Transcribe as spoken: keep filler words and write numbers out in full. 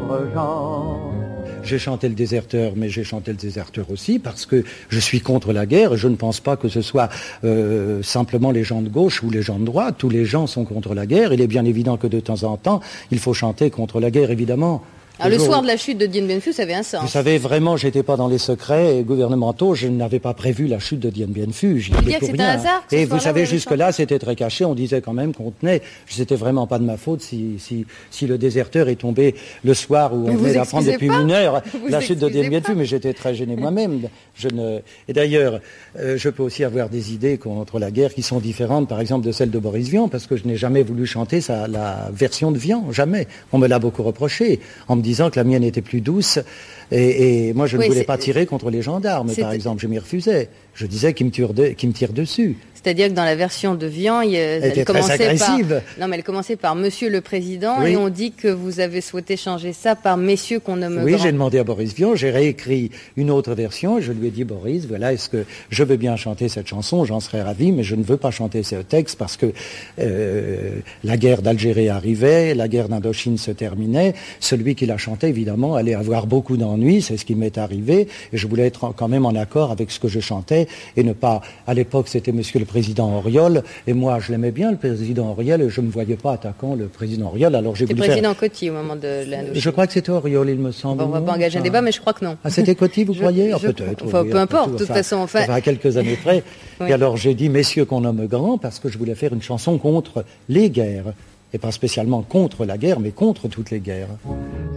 pauvres gens. J'ai chanté le déserteur, mais j'ai chanté le déserteur aussi parce que je suis contre la guerre et je ne pense pas que ce soit euh, simplement les gens de gauche ou les gens de droite. Tous les gens sont contre la guerre. Il est bien évident que de temps en temps, il faut chanter contre la guerre, évidemment. Alors, le soir de la chute de Dien Bien Phu, ça avait un sens. Vous savez, vraiment, j'étais pas dans les secrets gouvernementaux, je n'avais pas prévu la chute de Dien Bien Phu. J'y allais pour rien. Un hasard, et vous savez, jusque-là, c'était très caché. On disait quand même qu'on tenait. C'était vraiment pas de ma faute si, si, si le déserteur est tombé le soir où on venait d'apprendre depuis une heure la chute de Dien Bien Phu. Mais j'étais très gêné moi-même. Je ne... Et d'ailleurs, euh, je peux aussi avoir des idées contre la guerre qui sont différentes, par exemple, de celles de Boris Vian, parce que je n'ai jamais voulu chanter sa, la version de Vian. Jamais. On me l'a beaucoup reproché, en me disant que la mienne était plus douce et, et moi je ne oui, voulais pas tirer contre les gendarmes par exemple, je m'y refusais, je disais qu'ils me tirent, de, qu'ils me tirent dessus. C'est-à-dire que dans la version de Vian, il, elle, elle commençait par non mais elle commençait par Monsieur le Président oui. Et on dit que vous avez souhaité changer ça par Messieurs qu'on nomme oui, grand. J'ai demandé à Boris Vian, j'ai réécrit une autre version et je lui ai dit Boris, voilà, est-ce que je veux bien chanter cette chanson, j'en serais ravi, mais je ne veux pas chanter ce texte parce que euh, la guerre d'Algérie arrivait, la guerre d'Indochine se terminait, celui qui la chantait évidemment allait avoir beaucoup d'ennuis, c'est ce qui m'est arrivé et je voulais être quand même en accord avec ce que je chantais et ne pas, à l'époque c'était Monsieur le Président Auriol, et moi je l'aimais bien le président Auriol, et je ne me voyais pas attaquant le président Auriol, alors j'ai voulu faire... président faire... Coty au moment de l'Indochine. Je crois que c'était Auriol, il me semble. Bon, on ne va pas engager un débat, mais je crois que non. Ah, c'était Coty, vous je, croyez je... ah, peut-être. Enfin, oui, peu importe, de toute enfin, façon. Enfin... enfin, à quelques années près. Oui. Et alors j'ai dit, messieurs qu'on nomme grand, parce que je voulais faire une chanson contre les guerres, et pas spécialement contre la guerre, mais contre toutes les guerres.